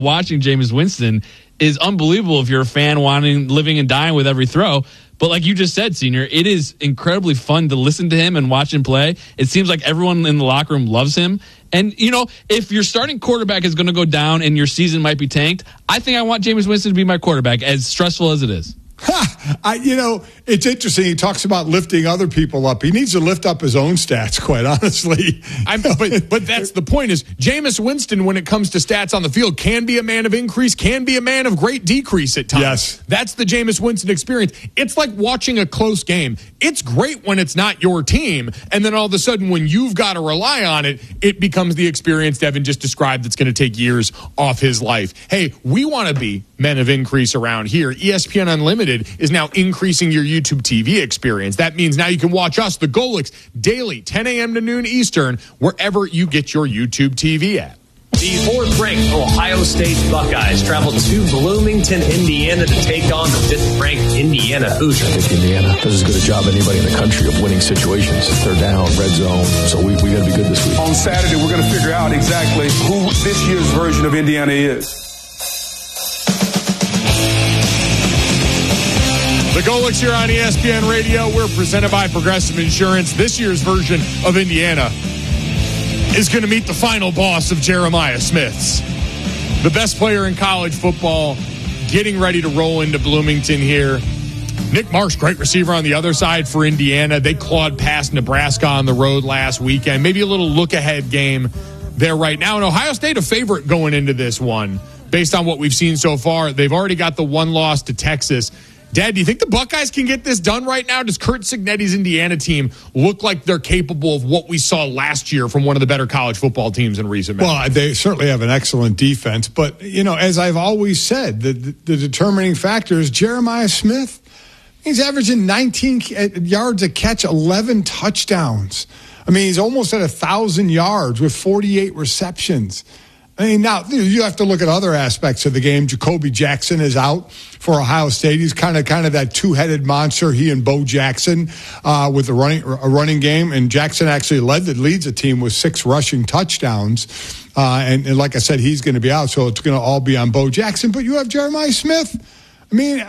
watching Jameis Winston is unbelievable if you're a fan living and dying with every throw. But like you just said, Senior, it is incredibly fun to listen to him and watch him play. It seems like everyone in the locker room loves him. And, if your starting quarterback is going to go down and your season might be tanked, I think I want Jameis Winston to be my quarterback, as stressful as it is. It's interesting. He talks about lifting other people up. He needs to lift up his own stats, quite honestly. But that's the point is Jameis Winston, when it comes to stats on the field, can be a man of increase, can be a man of great decrease at times. Yes. That's the Jameis Winston experience. It's like watching a close game. It's great when it's not your team, and then all of a sudden when you've got to rely on it, it becomes the experience Devin just described that's going to take years off his life. Hey, we want to be men of increase around here. ESPN Unlimited is now increasing your YouTube TV experience. That means now you can watch us, the Golics, daily, 10 a.m. to noon Eastern, wherever you get your YouTube TV at. The fourth-ranked Ohio State Buckeyes travel to Bloomington, Indiana to take on the fifth-ranked Indiana Hoosiers. I think Indiana does as good a job as anybody in the country of winning situations. They're down, red zone, so we got to be good this week. On Saturday, we're going to figure out exactly who this year's version of Indiana is. The Golics here on ESPN Radio. We're presented by Progressive Insurance. This year's version of Indiana is going to meet the final boss of Jeremiah Smith's. The best player in college football, getting ready to roll into Bloomington here. Nick Marsh, great receiver on the other side for Indiana. They clawed past Nebraska on the road last weekend. Maybe a little look-ahead game there right now. And Ohio State a favorite going into this one. Based on what we've seen so far, they've already got the one loss to Texas. Dad, do you think the Buckeyes can get this done right now? Does Curt Cignetti's Indiana team look like they're capable of what we saw last year from one of the better college football teams in recent memory? Well, they certainly have an excellent defense. But, as I've always said, the determining factor is Jeremiah Smith. He's averaging 19 yards a catch, 11 touchdowns. I mean, he's almost at 1,000 yards with 48 receptions. I mean, now you have to look at other aspects of the game. Jacoby Jackson is out for Ohio State. He's kind of that two-headed monster. He and Bo Jackson with a running game, and Jackson actually leads the team with 6 rushing touchdowns. And like I said, he's going to be out, so it's going to all be on Bo Jackson. But you have Jeremiah Smith. I mean,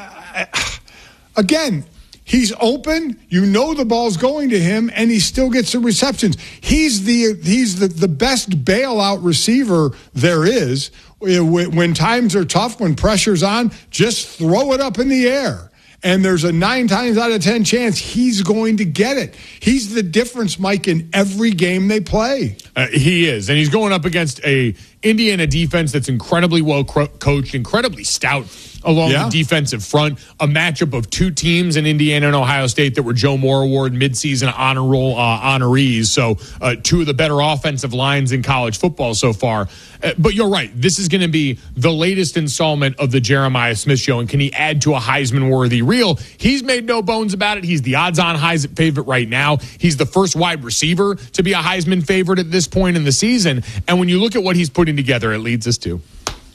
again. He's open. The ball's going to him, and he still gets the receptions. He's the best bailout receiver there is. When times are tough, when pressure's on, just throw it up in the air. And there's a 9 times out of 10 chance he's going to get it. He's the difference, Mike, in every game they play. He is, and he's going up against a Indiana defense that's incredibly well coached, incredibly stout along the defensive front. A matchup of 2 teams in Indiana and Ohio State that were Joe Moore Award midseason honor roll honorees. So 2 of the better offensive lines in college football so far. But you're right. This is going to be the latest installment of the Jeremiah Smith show. And can he add to a Heisman-worthy reel? He's made no bones about it. He's the odds-on Heisman favorite right now. He's the first wide receiver to be a Heisman favorite at this point in the season. And when you look at what he's putting together, it leads us to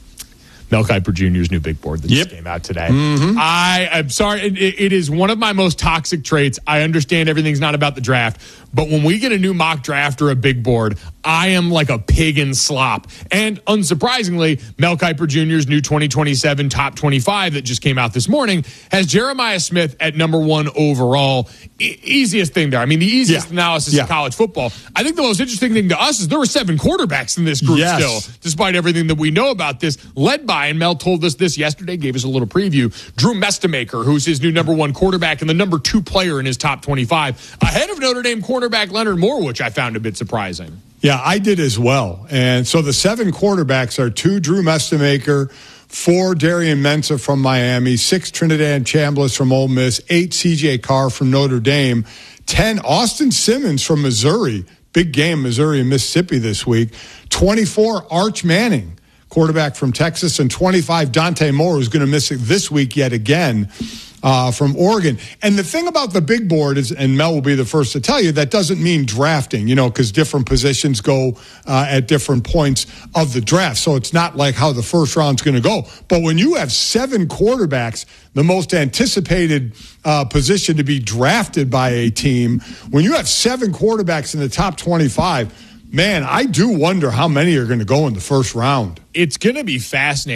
Mel Kiper Jr.'s new big board that just came out today. Mm-hmm. I'm sorry. It is one of my most toxic traits. I understand everything's not about the draft, but when we get a new mock draft or a big board, I am like a pig in slop. And unsurprisingly, Mel Kiper Jr.'s new 2027 top 25 that just came out this morning has Jeremiah Smith at number 1 overall. Easiest thing there. I mean, the easiest analysis in college football. I think the most interesting thing to us is there were 7 quarterbacks in this group still, despite everything that we know about this, led by, and Mel told us this yesterday, gave us a little preview, Drew Mestemaker, who's his new number 1 quarterback and the number 2 player in his top 25, ahead of Notre Dame cornerback Leonard Moore, which I found a bit surprising. Yeah, I did as well. And so the 7 quarterbacks are 2 Drew Mestemaker, 4 Darian Mensah from Miami, 6 Trinidad Chambliss from Ole Miss, 8 C.J. Carr from Notre Dame, 10 Austin Simmons from Missouri. Big game, Missouri and Mississippi this week. 24 Arch Manning, quarterback from Texas, and 25 Dante Moore, who's going to miss it this week yet again, from Oregon. And the thing about the big board is, and Mel will be the first to tell you, that doesn't mean drafting, because different positions go at different points of the draft. So it's not like how the first round's going to go. But when you have 7 quarterbacks, the most anticipated position to be drafted by a team, when you have 7 quarterbacks in the top 25, Man, I do wonder how many are going to go in the first round. It's going to be fascinating.